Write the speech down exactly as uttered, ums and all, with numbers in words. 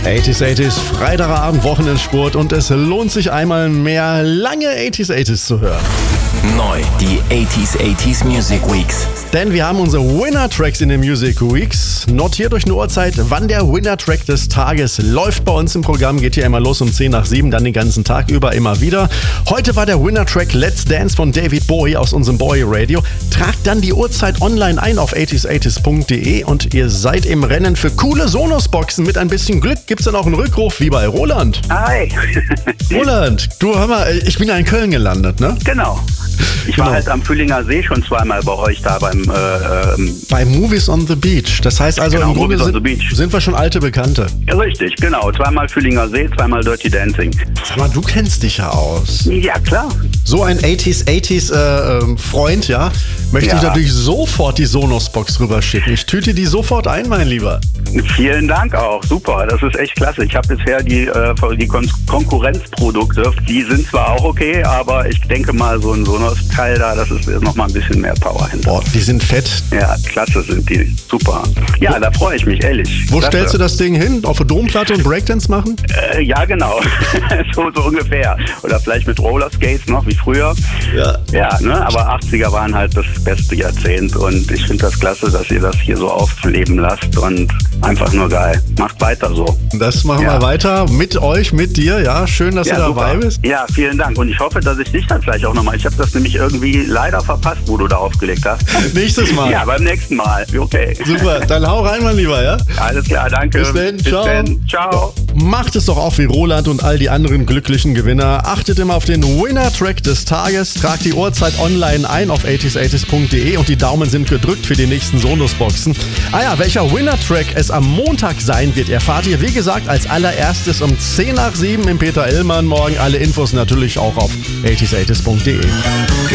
achtziger, achtziger, Freitagabend, Wochenendsport und es lohnt sich einmal mehr, lange achtziger, achtziger zu hören. Neu, die achtziger, achtziger Music Weeks. Denn wir haben unsere Winner-Tracks in den Music Weeks. Notiert euch eine Uhrzeit, wann der Winner-Track des Tages läuft bei uns im Programm. Geht hier immer los um zehn nach sieben, dann den ganzen Tag über immer wieder. Heute war der Winner-Track Let's Dance von David Bowie aus unserem Bowie Radio. Tragt dann die Uhrzeit online ein auf achtziger, achtziger punkt de und ihr seid im Rennen für coole Sonos-Boxen. Mit ein bisschen Glück gibt's dann auch einen Rückruf wie bei Roland. Hi. Roland, du, hör mal, ich bin ja in Köln gelandet, ne? Genau. Ich war genau. halt am Füllinger See schon zweimal bei euch da beim... Äh, ähm bei Movies on the Beach. Das heißt also, genau, im Grunde sind, sind wir schon alte Bekannte. Ja, richtig, genau. Zweimal Füllinger See, zweimal Dirty Dancing. Sag mal, du kennst dich ja aus. Ja, klar. So ein achtziger, achtziger äh, Freund, ja, möchte ja. ich natürlich sofort die Sonos-Box rüberschicken. Ich tüte die sofort ein, mein Lieber. Vielen Dank auch, super, das ist echt klasse. Ich habe bisher die, äh, die Kon- Konkurrenzprodukte, die sind zwar auch okay, aber ich denke mal, so ein Sonos-Teil da, das ist nochmal ein bisschen mehr Power hinter. Boah, die sind fett. Ja, klasse sind die, super. Ja, da freue ich mich, ehrlich. Wo klasse. stellst du das Ding hin? Auf eine Domplatte und Breakdance machen? Äh, ja, genau, so, so ungefähr. Oder vielleicht mit Rollerskates noch, wie früher. Ja. Ja, ne, aber achtziger waren halt das beste Jahrzehnt und ich finde das klasse, dass ihr das hier so aufleben lasst und einfach nur geil. Macht weiter so. Das machen ja. wir weiter mit euch, mit dir. Ja, schön, dass ja, du dabei super. bist. Ja, vielen Dank. Und ich hoffe, dass ich dich dann vielleicht auch nochmal... Ich habe das nämlich irgendwie leider verpasst, wo du da aufgelegt hast. Nächstes Mal. Ja, beim nächsten Mal. Okay. Super, dann hau rein, mein Lieber, ja? Alles klar, danke. Bis dann. Bis Ciao. dann. Ciao. Macht es doch auch wie Roland und all die anderen glücklichen Gewinner. Achtet immer auf den Winner-Track des Tages. Tragt die Uhrzeit online ein auf achtziger, achtziger punkt de und die Daumen sind gedrückt für die nächsten Sonos-Boxen. Ah ja, welcher Winner-Track es am Montag sein wird, erfahrt ihr, wie gesagt, als allererstes um zehn nach sieben im Peter Illmann morgen. Alle Infos natürlich auch auf achtziger, achtziger punkt de.